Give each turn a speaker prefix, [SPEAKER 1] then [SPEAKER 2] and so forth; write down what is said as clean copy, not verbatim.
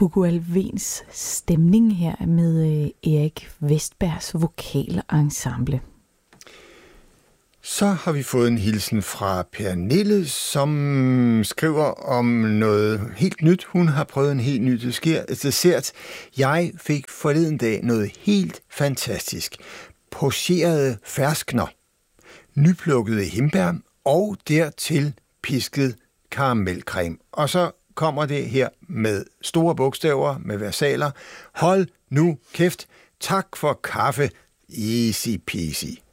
[SPEAKER 1] Hugo Alvens stemning her med Erik Westbergs vokalensemble.
[SPEAKER 2] Så har vi fået en hilsen fra Pernille, som skriver om noget helt nyt. Hun har prøvet en helt ny dessert. Jeg fik forleden dag noget helt fantastisk. Pocherede ferskner, nyplukkede hindbær og dertil pisket karamelcreme. Og så kommer det her med store bogstaver, med versaler. Hold nu kæft. Tak for kaffe. Easy peasy.